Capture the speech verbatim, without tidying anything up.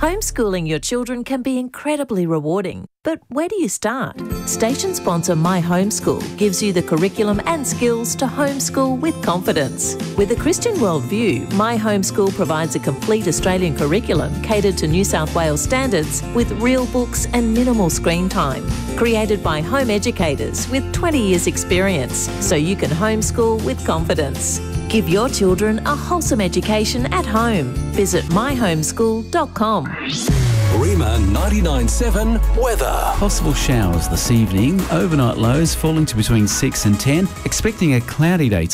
Homeschooling your children can be incredibly rewarding, but where do you start? Station sponsor My Homeschool gives you the curriculum and skills to homeschool with confidence. With a Christian worldview, My Homeschool provides a complete Australian curriculum catered to New South Wales standards with real books and minimal screen time. Created by home educators with twenty years experience, so you can homeschool with confidence. Give your children a wholesome education at home. Visit my homeschool dot com. Rima ninety-nine point seven weather. Possible showers this evening. Overnight lows falling to between six and ten. Expecting a cloudy day